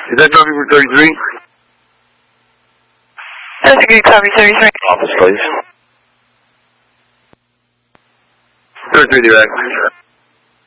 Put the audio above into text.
Is that copy for 33? That's a good copy, 33. Office, please. 33, direct.